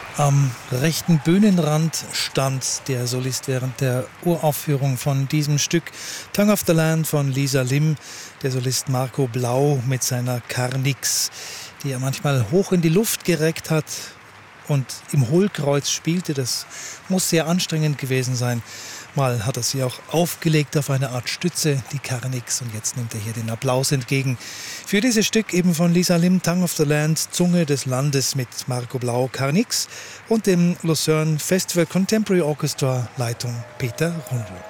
Am rechten Bühnenrand stand der Solist während der Uraufführung von diesem Stück Tongue of the Land von Lisa Lim, der Solist Marco Blau mit seiner Carnix, die er manchmal hoch in die Luft gereckt hat und im Hohlkreuz spielte. Das muss sehr anstrengend gewesen sein. Mal hat er sie auch aufgelegt auf eine Art Stütze, die Carnix, und jetzt nimmt er hier den Applaus entgegen. Für dieses Stück eben von Lisa Lim, Tongue of the Land, Zunge des Landes mit Marco Blau, Carnix und dem Lucerne Festival Contemporary Orchestra, Leitung Peter Rundl.